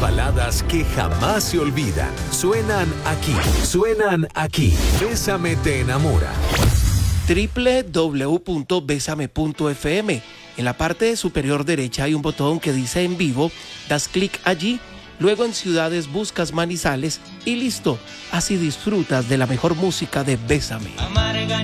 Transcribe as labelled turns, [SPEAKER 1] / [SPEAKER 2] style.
[SPEAKER 1] baladas que jamás se olvidan. Suenan aquí. Bésame te enamora.
[SPEAKER 2] www.besame.fm. En la parte superior derecha hay un botón que dice en vivo, das clic allí, luego en ciudades buscas Manizales y listo, así disfrutas de la mejor música de Bésame.